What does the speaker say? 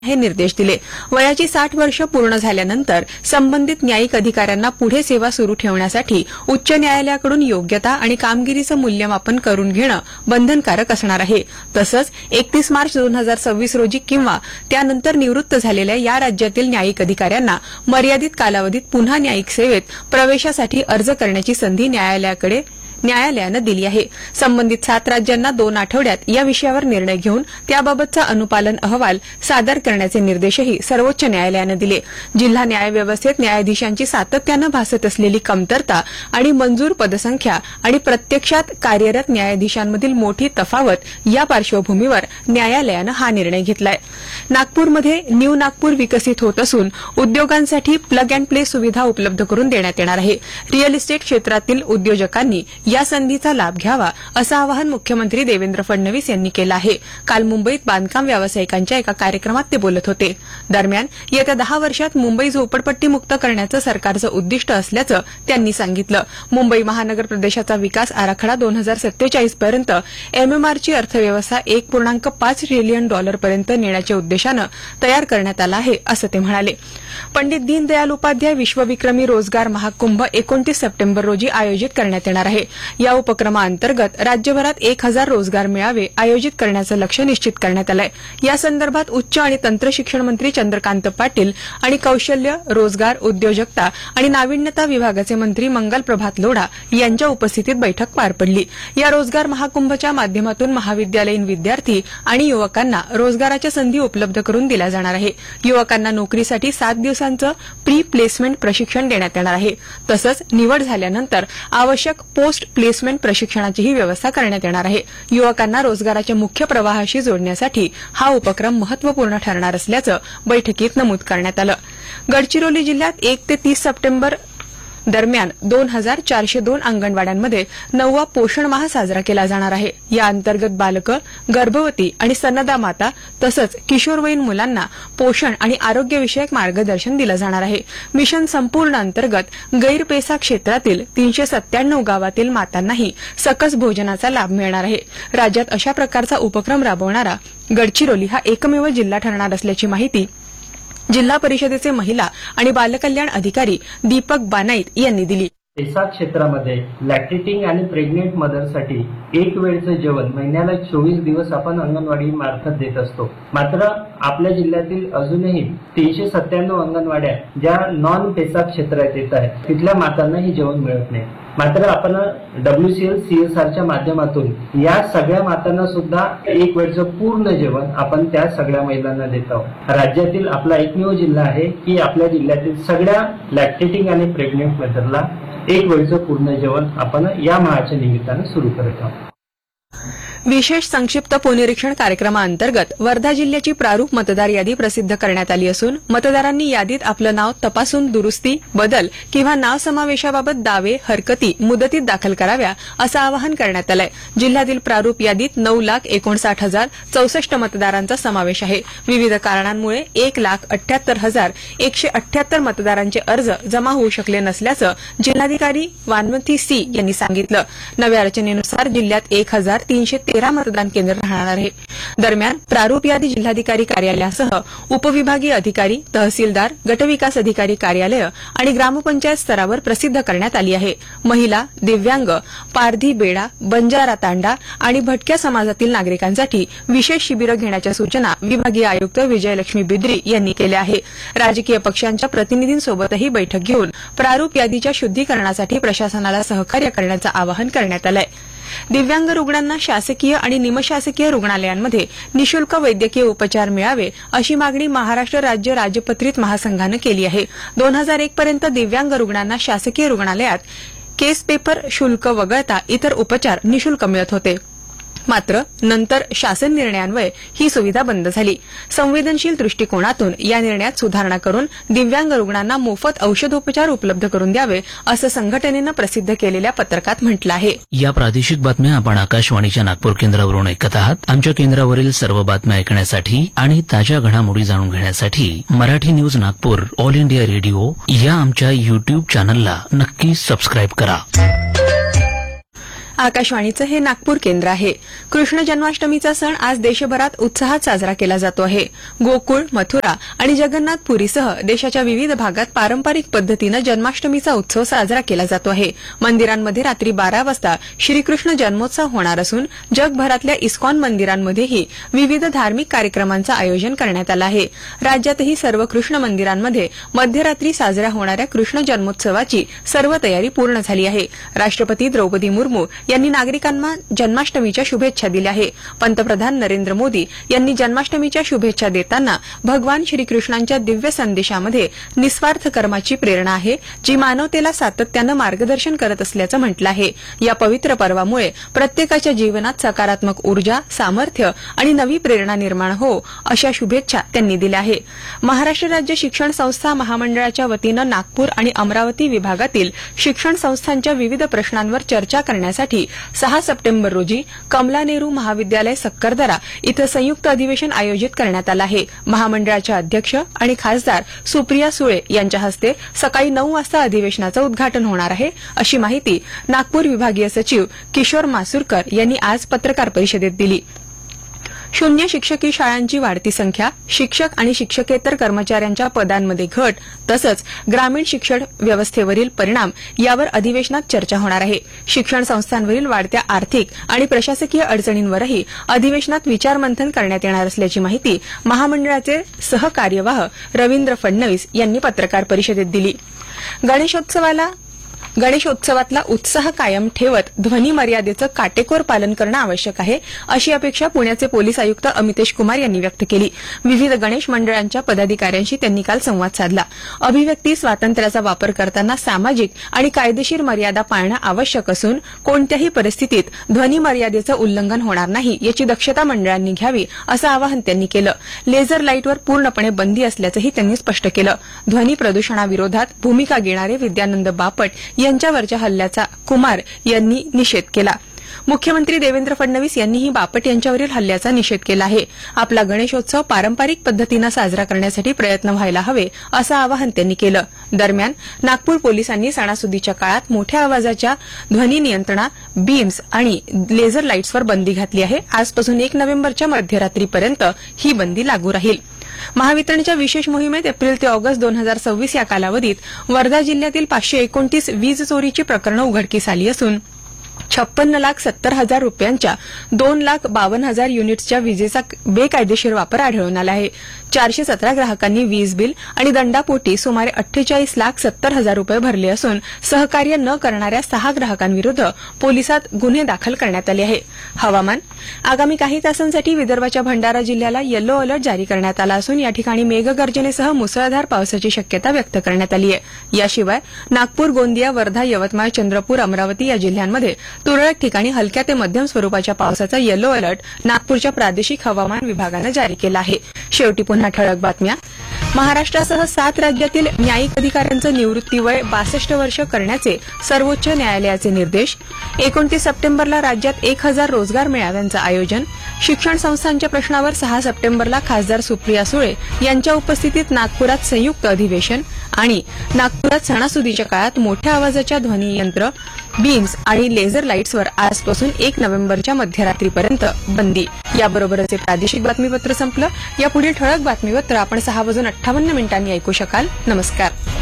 हे निर्देश दिले. वयाची 60 वर्ष पूर्ण झाल्यानंतर संबंधित न्यायिक अधिकाऱ्यांना पुढे सेवा सुरू ठेवण्यासाठी उच्च न्यायालयाकडून योग्यता आणि कामगिरीचं मूल्यमापन करून घेणं बंधनकारक असणार आहे. तसंच 31 मार्च 2026 रोजी किंवा त्यानंतर निवृत्त झालेल्या या राज्यातील न्यायिक अधिकाऱ्यांना मर्यादित कालावधीत पुन्हा न्यायिक सेवेत प्रवेशासाठी अर्ज करण्याची संधी न्यायालयानं दिली आहे. संबंधित 7 राज्यांना 2 आठवड्यात या विषयावर निर्णय घेऊन त्याबाबतचा अनुपालन अहवाल सादर करण्याचे निर्देशही सर्वोच्च न्यायालयानं दिले. जिल्हा न्यायव्यवस्थेत न्यायाधीशांची सातत्यानं भासत असलेली कमतरता आणि मंजूर पदसंख्या आणि प्रत्यक्षात कार्यरत न्यायाधीशांमधील मोठी तफावत या पार्श्वभूमीवर न्यायालयानं हा निर्णय घेतलाय. नागपूरमध्ये न्यू नागपूर विकसित होत असून उद्योगांसाठी प्लग अँड प्ले सुविधा उपलब्ध करून देण्यात येणार आहे. रिअल इस्टेट क्षेत्रातील उद्योजकांनी या संधीचा लाभ घ्यावा असं आवाहन मुख्यमंत्री देवेंद्र फडणवीस यांनी केलं आहे. काल मुंबईत बांधकाम व्यावसायिकांच्या एका कार्यक्रमात ते बोलत होते. दरम्यान येत्या 10 वर्षात मुंबई झोपडपट्टीमुक्त करण्याचं सरकारचं उद्दिष्ट असल्याचं त्यांनी सांगितलं. मुंबई महानगर प्रदेशाचा विकास आराखडा 2047 पर्यंत एमएमआरची अर्थव्यवस्था $1.5 ट्रिलियन पर्यंत नेण्याच्या उद्देशानं तयार करण्यात आला आहे असं ते म्हणाले. पंडित दीनदयाल उपाध्याय विश्वविक्रमी रोजगार महाकुंभ 29 सप्टेंबर रोजी आयोजित करण्यात येणार आहे. या उपक्रमाअंतर्गत राज्यभरात 1000 रोजगार मेळावे आयोजित करण्याचं लक्ष्य निश्चित करण्यात आलं आहे. या संदर्भात उच्च आणि तंत्र शिक्षण मंत्री चंद्रकांत पाटील आणि कौशल्य, रोजगार, उद्योजकता आणि नाविन्यता विभागाचे मंत्री मंगल प्रभात लोढा यांच्या उपस्थितीत बैठक पार पडली. या रोजगार महाकुंभच्या माध्यमातून महाविद्यालयीन विद्यार्थी आणि युवकांना रोजगाराच्या संधी उपलब्ध करून दिल्या जाणार आहे. युवकांना नोकरीसाठी 7 दिवसांचं प्री प्लेसमेंट प्रशिक्षण देण्यात येणार आहे. तसंच निवड झाल्यानंतर आवश्यक पोस्ट प्लेसमेंट प्रशिक्षणाचीही व्यवस्था करण्यात येणार आहे. युवकांना रोजगाराच्या मुख्य प्रवाहाशी जोडण्यासाठी हा उपक्रम महत्वपूर्ण ठरणार असल्याचं बैठकीत नमूद करण्यात आलं. गडचिरोली जिल्ह्यात 1 ते 30 सप्टेंबर दरम्यान 2402 अंगणवाड्यांमध्ये 9वा पोषण माह साजरा केला जाणार आहे. या अंतर्गत बालकं, गर्भवती आणि स्तनदा माता तसंच किशोरवयीन मुलांना पोषण आणि आरोग्यविषयक मार्गदर्शन दिलं जाणार आहे. मिशन संपूर्ण अंतर्गत गैरपेसा क्षेत्रातील 397 गावातील मातांनाही सकस भोजनाचा लाभ मिळणार आहे. राज्यात अशा प्रकारचा उपक्रम राबवणारा गडचिरोली हा एकमेव जिल्हा ठरणार असल्याची माहिती जिल्हा परिषदेचे महिला आणि बालकल्याण अधिकारी दीपक बानाईत यांनी दिली. पेसा क्षेत्रामध्ये लॅक्टेटिंग आणि प्रेग्नेंट मदरसाठी एक वेळचं जेवण महिन्याला 24 दिवस आपण अंगणवाडी मार्फत देत असतो. मात्र आपल्या जिल्ह्यातील अजूनही 397 अंगणवाड्या ज्या नॉन पेसा क्षेत्रात येत आहेत तिथल्या मातांना हे जेवण मिळत नाही. मात्र आपण WCL CSRच्या माध्यमातून या सगळ्या मातांना सुद्धा एक वेळचं पूर्ण जेवण आपण त्या सगळ्या महिलांना देत आहोत. राज्यातील आपला एकमेव जिल्हा आहे की आपल्या जिल्ह्यातील सगळ्या लॅक्टेटिंग आणि प्रेग्नेंट मदरला एक वेळचं पूर्ण जेवण आपण या माहाच्या निमित्तानं सुरू करत आहोत. विशेष संक्षिप्त पुनरीक्षण कार्यक्रमाअंतर्गत वर्धा जिल्ह्याची प्रारूप मतदार यादी प्रसिद्ध करण्यात आली असून मतदारांनी यादीत आपलं नाव तपासून दुरुस्ती, बदल किंवा नाव समावेशाबाबत दावे, हरकती मुदतीत दाखल कराव्या असं आवाहन करण्यात आलंय. जिल्ह्यातील प्रारूप यादीत 9,59,064 मतदारांचा समावेश आहे. विविध कारणांमुळे 1,78,178 मतदारांचे अर्ज जमा होऊ शकले नसल्याचं जिल्हाधिकारी वानमथी सी यांनी सांगितलं. नव्या रचनेनुसार जिल्ह्यात 1,313 मतदान केंद्र राहणार आहे. दरम्यान प्रारूप यादी जिल्हाधिकारी कार्यालयासह उपविभागीय अधिकारी, तहसीलदार, गटविकास अधिकारी कार्यालय आणि ग्रामपंचायत स्तरावर प्रसिद्ध करण्यात आली आहे. महिला, दिव्यांग, पारधी, बेडा, बंजारा तांडा आणि भटक्या समाजातील नागरिकांसाठी विशेष शिबिरं घेण्याच्या सूचना विभागीय आयुक्त विजयलक्ष्मी बिद्री यांनी केल्या आहे. राजकीय पक्षांच्या प्रतिनिधींसोबतही बैठक घेऊन प्रारूप यादीच्या शुद्धीकरणासाठी प्रशासनाला सहकार्य करण्याचं आवाहन करण्यात आलं आहे. दिव्यांग रुग्णांना शासकीय आणि निमशासकीय रुग्णालयांमध्ये निःशुल्क वैद्यकीय उपचार मिळावे अशी मागणी महाराष्ट्र राज्य राजपत्रित महासंघानं केली आहे. 2001 पर्यंत दिव्यांग रुग्णांना शासकीय रुग्णालयात केस पेपर शुल्क वगळता इतर उपचार निःशुल्क मिळत होते. मात्र नंतर शासन निर्णयान्वये ही सुविधा बंद झाली. संवेदनशील दृष्टिकोनातून या निर्णयात सुधारणा करून दिव्यांग रुग्णांना मोफत औषधोपचार उपलब्ध करून द्यावे असं संघटनेनं प्रसिद्ध केलेल्या पत्रकात म्हटलं आहे. या प्रादेशिक बातम्या आपण आकाशवाणीच्या नागपूर केंद्रावरून ऐकत आहात. आमच्या केंद्रावरील सर्व बातम्या ऐकण्यासाठी आणि ताज्या घडामोडी जाणून घेण्यासाठी Marathi news Nagpur all India radio या आमच्या YouTube चॅनलला नक्की सबस्क्राईब करा. आकाशवाणीचं हे नागपूर केंद्र आहे. कृष्ण जन्माष्टमीचा सण आज देशभरात उत्साहात साजरा केला जातो आहे. गोकुळ, मथुरा आणि जगन्नाथपुरीसह देशाच्या विविध भागात पारंपरिक पद्धतीनं जन्माष्टमीचा उत्सव साजरा केला जातो आहे. मंदिरांमध्ये रात्री 12 वाजता श्रीकृष्ण जन्मोत्सव होणार असून जगभरातल्या इस्कॉन मंदिरांमध्येही विविध धार्मिक कार्यक्रमांचं आयोजन करण्यात आलं आहे. राज्यातही सर्व कृष्ण मंदिरांमध्ये मध्यरात्री साजऱ्या होणाऱ्या कृष्ण जन्मोत्सवाची सर्व तयारी पूर्ण झाली आहे. राष्ट्रपती द्रौपदी मुर्मू यांनी नागरिकांना जन्माष्टमीच्या शुभेच्छा दिल्या आहेत. पंतप्रधान नरेंद्र मोदी यांनी जन्माष्टमीच्या शुभेच्छा देताना भगवान श्रीकृष्णांच्या दिव्य संदेशामध्ये निस्वार्थ कर्माची प्रेरणा आहे, जी मानवतेला सातत्यानं मार्गदर्शन करत असल्याचं म्हटलं आहे. या पवित्र पर्वामुळे प्रत्येकाच्या जीवनात सकारात्मक ऊर्जा, सामर्थ्य आणि नवी प्रेरणा निर्माण हो, अशा शुभेच्छा त्यांनी दिल्या आहेत. महाराष्ट्र राज्य शिक्षण संस्था महामंडळाच्या वतीनं नागपूर आणि अमरावती विभागातील शिक्षण संस्थांच्या विविध प्रश्नांवर चर्चा करण्यासाठी 6 सप्टेंबर रोजी कमला नेहरू महाविद्यालय सक्करदरा इथं संयुक्त अधिवेशन आयोजित करण्यात आलं आहे. महामंडळाच्या अध्यक्ष आणि खासदार सुप्रिया सुळे यांच्या हस्ते सकाळी 9 वाजता अधिवेशनाचं उद्घाटन होणार आहे, अशी माहिती नागपूर विभागीय सचिव किशोर मासुरकर यांनी आज पत्रकार परिषदेत दिली. शून्य शिक्षकी शाळांची वाढती संख्या, शिक्षक आणि शिक्षकेतर कर्मचाऱ्यांच्या पदांमध्ये घट तसंच ग्रामीण शिक्षण व्यवस्थेवरील परिणाम यावर अधिवेशनात चर्चा होणार आहे. शिक्षण संस्थांवरील वाढत्या आर्थिक आणि प्रशासकीय अडचणींवरही अधिवेशनात विचारमंथन करण्यात येणार असल्याची माहिती महामंडळाचे सहकार्यवाह रवींद्र फडणवीस यांनी पत्रकार परिषदेत दिली. गणेशोत्सवातला उत्साह कायम ठेवत ध्वनी मर्यादेचं काटेकोर पालन करणं आवश्यक आहे, अशी अपेक्षा पुण्याचे पोलीस आयुक्त अमितेश कुमार यांनी व्यक्त केली. विविध गणेश मंडळांच्या पदाधिकाऱ्यांशी त्यांनी काल संवाद साधला. अभिव्यक्ती स्वातंत्र्याचा वापर करताना सामाजिक आणि कायदेशीर मर्यादा पाळणं आवश्यक असून कोणत्याही परिस्थितीत ध्वनी मर्यादेचं उल्लंघन होणार नाही, याची दक्षता मंडळांनी घ्यावी, असं आवाहन त्यांनी केलं. लेझर लाईटवर पूर्णपणे बंदी असल्याचंही त्यांनी स्पष्ट केलं. ध्वनी प्रदूषणाविरोधात भूमिका घेणारे विद्यानंद बापट यांच्यावरच्या हल्ल्याचा कुमार यांनी निषेध केला. मुख्यमंत्री देवेंद्र फडणवीस यांनीही बापट यांच्यावरील हल्ल्याचा निषेध केला आहे. आपला गणेशोत्सव पारंपरिक पद्धतीनं साजरा करण्यासाठी प्रयत्न व्हायला हवे, असं आवाहन त्यांनी केलं. दरम्यान नागपूर पोलिसांनी सणासुदीच्या काळात मोठ्या आवाजाच्या ध्वनी नियंत्रणा, बीम्स आणि लेझर लाईट्सवर बंदी घातली आहे. आजपासून 1 नोव्हेंबरच्या मध्यरात्रीपर्यंत ही बंदी लागू राहील. महावितरणच्या विशेष मोहिमेत एप्रिल ते ऑगस्ट 2026 या कालावधीत वर्धा जिल्ह्यातील 529 वीज चोरीची प्रकरणं उघडकीस आली असून 56,70,000 रुपयांच्या 2,52,000 युनिट्सच्या विजेचा बेकायदेशीर वापर आढळून आला आहे. 417 ग्राहकांनी वीज बिल आणि दंडापोटी सुमारे 48,70,000 रुपये भरले असून सहकार्य न करणाऱ्या 6 ग्राहकांविरुद्ध पोलिसात गुन्हे दाखल करण्यात आले आहे. हवामान. आगामी काही तासांसाठी विदर्भाच्या भंडारा जिल्ह्याला येलो अलर्ट जारी करण्यात आला असून या ठिकाणी मेघगर्जनेसह मुसळधार पावसाची शक्यता व्यक्त करण्यात आली आहे. याशिवाय नागपूर, गोंदिया, वर्धा, यवतमाळ, चंद्रपूर, अमरावती या जिल्ह्यांमध्ये तुरळक ठिकाणी हलक्या ते मध्यम स्वरूपाच्या पावसाचा येलो अलर्ट नागपूरच्या प्रादेशिक हवामान विभागानं जारी केला आहे. शेवटी पुन्हा ठळक बातम्या. महाराष्ट्रासह 7 राज्यातील न्यायिक अधिकाऱ्यांचं निवृत्तीवय 62 वर्ष करण्याचे सर्वोच्च न्यायालयाचे निर्देश. 29 सप्टेंबरला राज्यात 1,000 रोजगार मेळाव्यांचं आयोजन. शिक्षण संस्थांच्या प्रश्नावर 6 सप्टेंबरला खासदार सुप्रिया सुळे यांच्या उपस्थितीत नागपुरात संयुक्त अधिवेशन. आणि नागपुरात सणासुदीच्या काळात मोठ्या आवाजाच्या ध्वनियंत्र, बीम्स आणि लेझर लाईट्सवर आजपासून 1 नोव्हेंबरच्या मध्यरात्रीपर्यंत बंदी. याबरोबरच हे प्रादेशिक बातमीपत्र संपलं. यापुढील ठळक बातमीपत्र आपण 6:58 ऐकू शकाल. नमस्कार.